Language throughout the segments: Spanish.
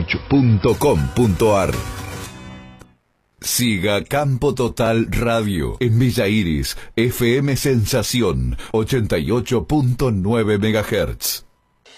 www.campototalradio.com.ar. Siga Campo Total Radio en Villa Iris, FM Sensación 88.9 MHz.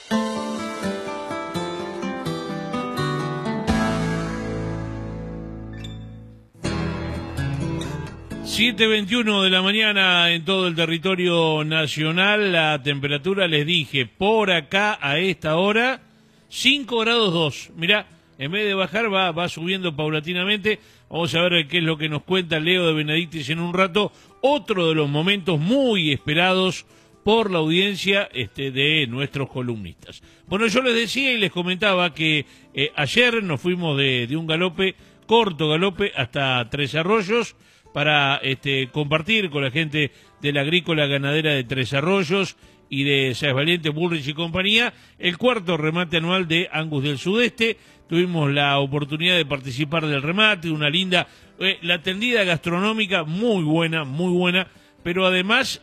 Siete 7:21 de la mañana en todo el territorio nacional. La temperatura, les dije, por acá a esta hora, 5 grados 2. Mirá, en vez de bajar va subiendo paulatinamente. Vamos a ver qué es lo que nos cuenta Leo de Benedictis en un rato. Otro de los momentos muy esperados por la audiencia de nuestros columnistas. Bueno, yo les decía y les comentaba que ayer nos fuimos de un galope, corto galope, hasta Tres Arroyos, para compartir con la gente de la agrícola ganadera de Tres Arroyos y de Sáenz Valiente, Bullrich y compañía, el cuarto remate anual de Angus del Sudeste. Tuvimos la oportunidad de participar del remate, una linda, la tendida gastronómica muy buena, pero además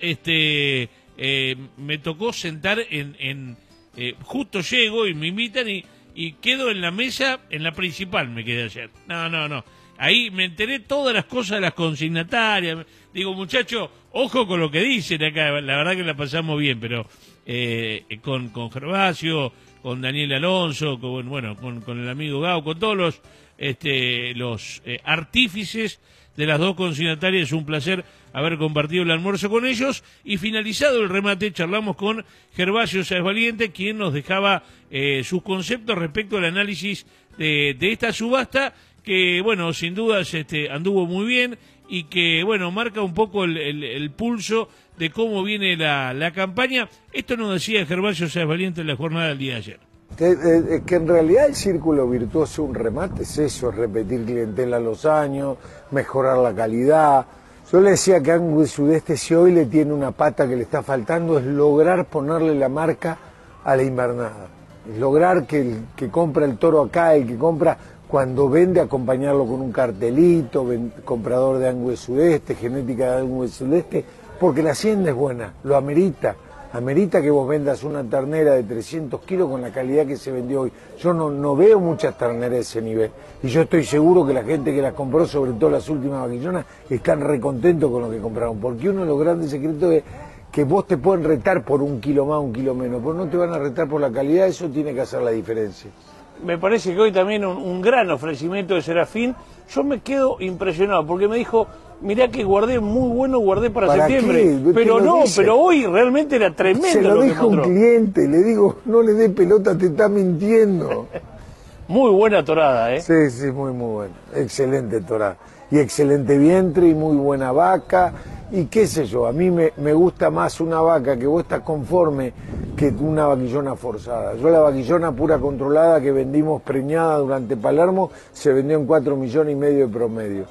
me tocó sentar justo llego y me invitan y quedo en la mesa, en la principal me quedé ayer. No. Ahí me enteré todas las cosas de las consignatarias. Digo, muchachos, ojo con lo que dicen acá. La verdad que la pasamos bien, pero con Gervasio, con Daniel Alonso, con el amigo Gao, con todos los artífices de las dos consignatarias. Es un placer haber compartido el almuerzo con ellos. Y finalizado el remate, charlamos con Gervasio Sáenz Valiente, quien nos dejaba sus conceptos respecto al análisis de esta subasta, que, bueno, sin dudas anduvo muy bien y que, bueno, marca un poco el pulso de cómo viene la campaña. Esto nos decía Gervasio Sáenz Valiente en la jornada del día de ayer. Que en realidad el círculo virtuoso de un remate es eso, es repetir clientela a los años, mejorar la calidad. Yo le decía que Angus del Sudeste, si hoy le tiene una pata que le está faltando, es lograr ponerle la marca a la invernada. Es lograr que el que compra el toro acá, el que compra, cuando vende, acompañarlo con un cartelito, comprador de Angus del Sudeste, genética de Angus del Sudeste, porque la hacienda es buena, lo amerita. Amerita que vos vendas una ternera de 300 kilos con la calidad que se vendió hoy. Yo no veo muchas terneras de ese nivel. Y yo estoy seguro que la gente que las compró, sobre todo las últimas vaquillonas, están recontentos con lo que compraron. Porque uno de los grandes secretos es que vos te pueden retar por un kilo más, un kilo menos, pero no te van a retar por la calidad. Eso tiene que hacer la diferencia. Me parece que hoy también un gran ofrecimiento de Serafín. Yo me quedo impresionado porque me dijo, mirá que guardé para septiembre. ¿Qué? Pero no, pero hoy realmente era tremendo. Se lo dijo un mostró. cliente, le digo, no le dé pelota, te está mintiendo. Muy buena torada, ¿eh? Sí, muy buena. Excelente torada. Y excelente vientre y muy buena vaca. Y qué sé yo, a mí me gusta más una vaca que vos estás conforme que una vaquillona forzada. Yo la vaquillona pura controlada que vendimos preñada durante Palermo se vendió en 4,5 millones de promedio.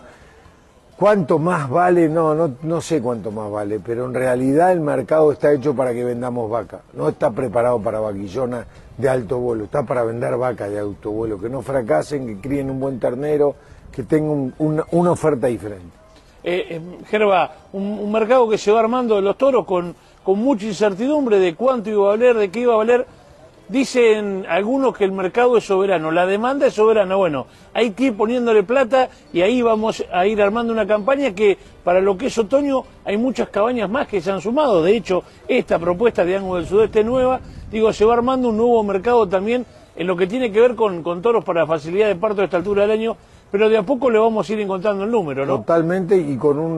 ¿Cuánto más vale? No sé cuánto más vale, pero en realidad el mercado está hecho para que vendamos vaca. No está preparado para vaquillona de alto vuelo, está para vender vaca de alto vuelo, que no fracasen, que críen un buen ternero, que tengan una oferta diferente. Gerba, un mercado que se va armando de los toros con mucha incertidumbre de cuánto iba a valer, de qué iba a valer. Dicen algunos que el mercado es soberano, la demanda es soberana. Bueno, hay que ir poniéndole plata y ahí vamos a ir armando una campaña que para lo que es otoño hay muchas cabañas más que se han sumado. De hecho, esta propuesta de Angus del Sudeste nueva, se va armando un nuevo mercado también en lo que tiene que ver con toros para facilidad de parto a esta altura del año, pero de a poco le vamos a ir encontrando el número, ¿no? Totalmente, y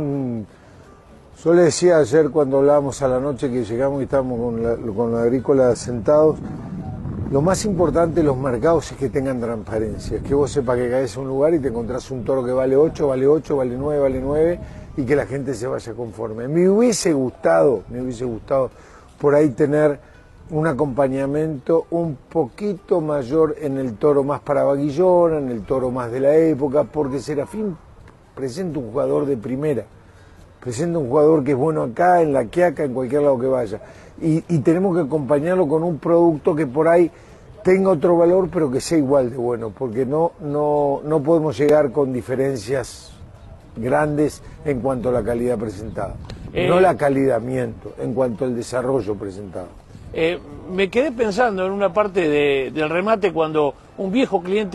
yo le decía ayer cuando hablábamos a la noche que llegamos y estábamos con la agrícola sentados, lo más importante de los mercados es que tengan transparencia, es que vos sepas que caes a un lugar y te encontrás un toro que vale 8, vale 9, vale 9, y que la gente se vaya conforme. Me hubiese gustado por ahí tener un acompañamiento un poquito mayor en el toro más para vaquillona, en el toro más de la época, porque Serafín presenta un jugador de primera, presenta un jugador que es bueno acá, en La Quiaca, en cualquier lado que vaya, y tenemos que acompañarlo con un producto que por ahí tenga otro valor, pero que sea igual de bueno, porque no podemos llegar con diferencias grandes en cuanto a la calidad presentada, no la calidad, miento, en cuanto al desarrollo presentado. Me quedé pensando en una parte del remate cuando un viejo cliente